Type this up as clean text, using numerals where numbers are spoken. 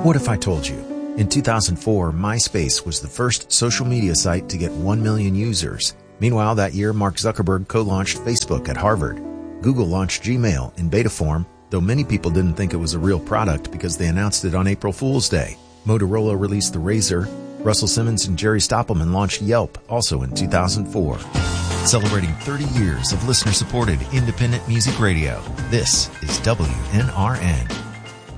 What if I told you? In 2004, MySpace was the first social media site to get 1 million users. Meanwhile, that year, Mark Zuckerberg co-launched Facebook at Harvard. Google launched Gmail in beta form, though many people didn't think it was a real product because they announced it on April Fool's Day. Motorola released the Razr. Russell Simmons and Jerry Stoppelman launched Yelp, also in 2004. Celebrating 30 years of listener-supported independent music radio, this is WNRN.